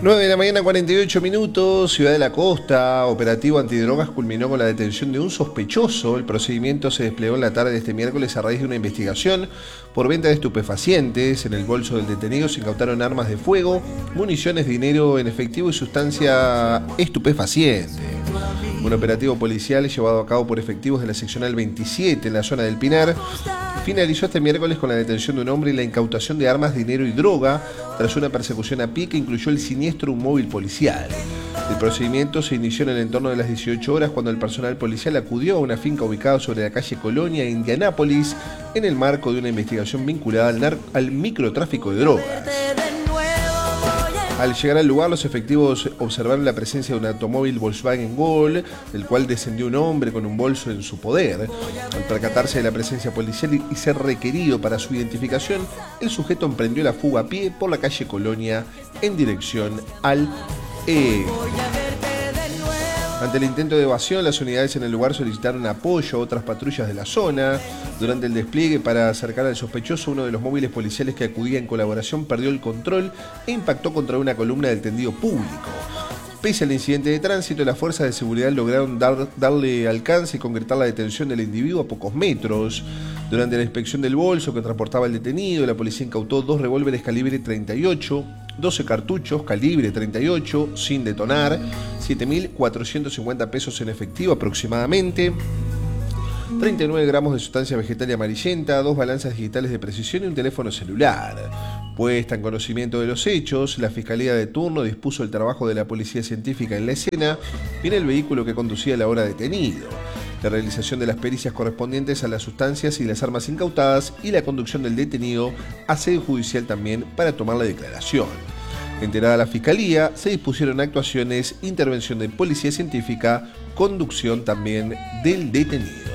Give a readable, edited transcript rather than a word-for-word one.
9 de la mañana, 48 minutos, Ciudad de la Costa, operativo antidrogas culminó con la detención de un sospechoso. El procedimiento se desplegó en la tarde de este miércoles a raíz de una investigación por venta de estupefacientes. En el bolso del detenido se incautaron armas de fuego, municiones, dinero en efectivo y sustancia estupefaciente. Un operativo policial llevado a cabo por efectivos de la seccional 27 en la zona del Pinar finalizó este miércoles con la detención de un hombre y la incautación de armas, dinero y droga tras una persecución a pie que incluyó el siniestro un móvil policial. El procedimiento se inició en el entorno de las 18 horas cuando el personal policial acudió a una finca ubicada sobre la calle Colonia, Indianápolis, en el marco de una investigación vinculada al microtráfico de drogas. Al llegar al lugar, los efectivos observaron la presencia de un automóvil Volkswagen Gol, del cual descendió un hombre con un bolso en su poder. Al percatarse de la presencia policial y ser requerido para su identificación, el sujeto emprendió la fuga a pie por la calle Colonia en dirección al Ante el intento de evasión, las unidades en el lugar solicitaron apoyo a otras patrullas de la zona. Durante el despliegue para acercar al sospechoso, uno de los móviles policiales que acudía en colaboración perdió el control e impactó contra una columna del tendido público. Pese al incidente de tránsito, las fuerzas de seguridad lograron darle alcance y concretar la detención del individuo a pocos metros. Durante la inspección del bolso que transportaba el detenido, la policía incautó 2 revólveres calibre 38, 12 cartuchos calibre 38 sin detonar, 7.450 pesos en efectivo aproximadamente, 39 gramos de sustancia vegetal y amarillenta, 2 balanzas digitales de precisión y un teléfono celular. Puesta en conocimiento de los hechos, la Fiscalía de turno dispuso el trabajo de la Policía Científica en la escena y en el vehículo que conducía el ahora detenido, la realización de las pericias correspondientes a las sustancias y las armas incautadas y la conducción del detenido a sede judicial también para tomar la declaración. Enterada la Fiscalía, se dispusieron actuaciones, intervención de Policía Científica, conducción también del detenido.